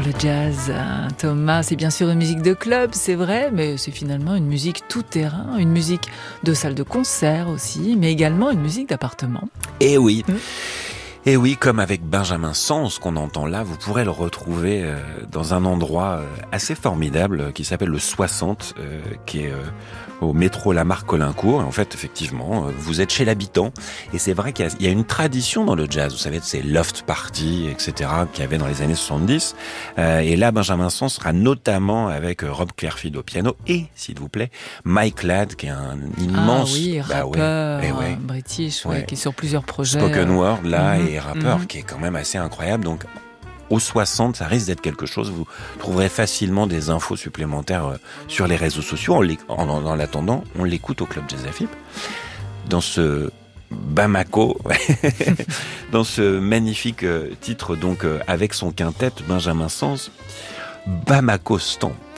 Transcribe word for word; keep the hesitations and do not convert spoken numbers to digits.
le jazz, Thomas, c'est bien sûr une musique de club, c'est vrai, mais c'est finalement une musique tout-terrain, une musique de salle de concert aussi, mais également une musique d'appartement. Et oui mmh. Et oui, comme avec Benjamin Sens qu'on entend là, vous pourrez le retrouver euh, dans un endroit euh, assez formidable euh, qui s'appelle le soixante, euh, qui est euh, au métro Lamarck-Colincourt. Et en fait, effectivement, euh, vous êtes chez l'habitant. Et c'est vrai qu'il y a, il y a une tradition dans le jazz, vous savez, de ces loft parties, et cetera, qu'il y avait dans les années soixante-dix. Euh, et là, Benjamin Sens sera notamment avec euh, Rob Clearfield au piano et, s'il vous plaît, Mike Ladd, qui est un immense... Ah oui, bah rappeur ouais, ouais. british, ouais, Ouais. qui est sur plusieurs projets. Spoken Word, là, mmh, et rappeur, mmh. qui est quand même assez incroyable. Donc, au soixante, ça risque d'être quelque chose. Vous trouverez facilement des infos supplémentaires euh, sur les réseaux sociaux. En, en, en l'attendant, on l'écoute au Club Jazz A F I P. Dans ce Bamako, dans ce magnifique euh, titre, donc, euh, avec son quintet, Benjamin Sens, Bamako Stamp.